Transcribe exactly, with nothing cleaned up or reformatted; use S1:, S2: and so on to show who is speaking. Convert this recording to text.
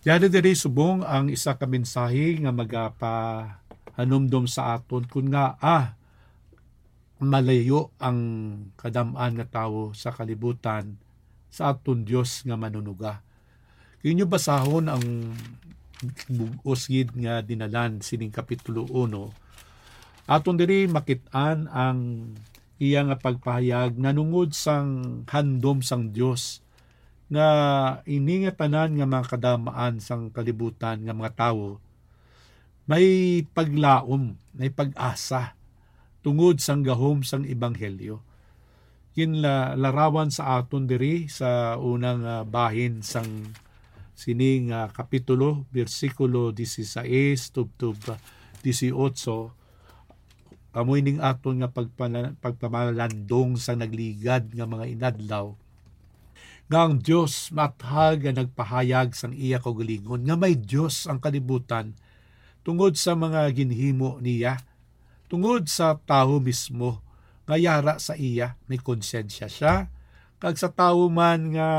S1: Yari diri subong ang isa ka mensahe nga magapahanumdom sa aton kun nga ah malayo ang kadam-an nga tawo sa kalibutan sa aton Dios nga manunuga. Kinyo basahon ang bug-os gid nga dinalan sining kapitulo uno. Aton diri makit-an ang iya nga pagpahayag nanungod sang handom sang Dios nga ini nga tanan nga mga kadamaan sang kalibutan nga mga tawo may paglaom, may pag-asa tungod sang gahom sang ebanghelyo. Kin la, larawan sa aton diri sa unang uh, bahin sang sining uh, kapitulo bersikulo sixteen tubtub eighteen. Amoy ning aton nga pagpala, pagpamalandong sa nagligad nga mga inadlaw nga ang Dios mathag nga nagpahayag sang iya kaugalingon nga may Dios ang kalibutan tungod sa mga ginhimo niya, tungod sa tawo mismo nga yara sa iya, may konsensya siya, kag sa tawo man nga